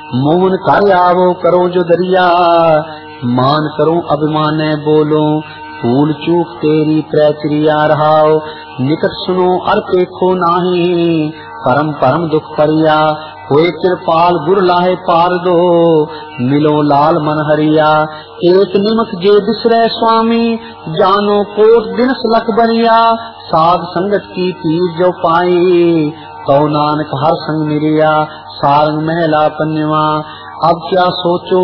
मोहन कर आवो करो जो दरिया, मान करो अभिमाने बोलो, भूल चूक तेरी प्रचरिया रहाओ, निकट सुनो अर देखो नाही, परम परम दुख परिया, होए कृपाल गुर लाहे पार दो, मिलो लाल मन हरिया, एक निमक जे बिसरे स्वामी, जानो कोट दिन लख बनिया, साध संगत की पीर जो पाई, तो नानक हर संग मिलिया, सारंग महला पन्यवा। अब क्या सोचो